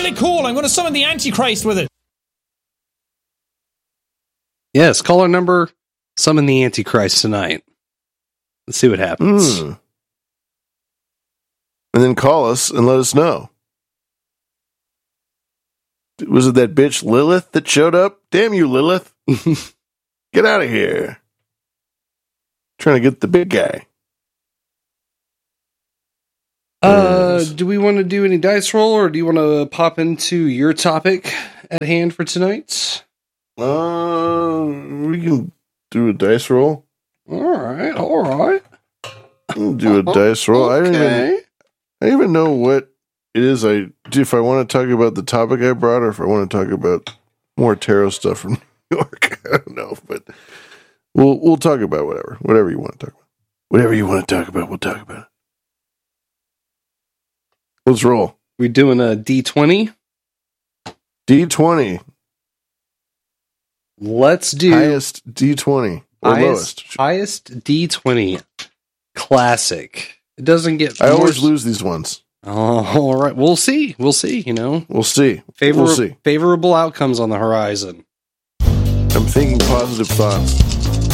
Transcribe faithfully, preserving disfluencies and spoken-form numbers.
really cool. I'm going to summon the Antichrist with it. Yes, caller number, summon the Antichrist tonight. Let's see what happens. Mm. And then call us and let us know. Was it that bitch Lilith that showed up? Damn you, Lilith. Get out of here. Trying to get the big guy. Uh, do we want to do any dice roll, or do you want to pop into your topic at hand for tonight? Uh, we can do a dice roll. All right, all right. We'll do a dice roll. Okay. I don't even, I don't even know what it is. I if I want to talk about the topic I brought, or if I want to talk about more tarot stuff from New York. I don't know, but we'll we'll talk about whatever, whatever you want to talk about. Whatever you want to talk about, we'll talk about it. Let's roll. We doing a D twenty? D twenty. Let's do highest D twenty or highest, lowest. Highest D twenty. Classic. It doesn't get. I always s- lose these ones. Oh, all right. We'll see. We'll see. You know, We'll see. Favor- we'll see. favorable outcomes on the horizon. I'm thinking positive thoughts.